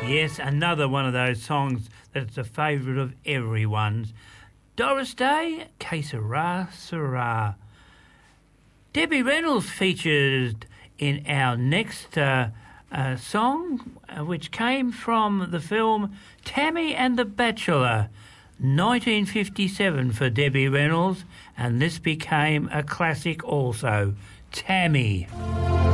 Yes, another one of those songs that's a favourite of everyone's. Doris Day, Que Sera, Sera. Debbie Reynolds featured in our next song, which came from the film Tammy and the Bachelor, 1957 for Debbie Reynolds, and this became a classic also, Tammy.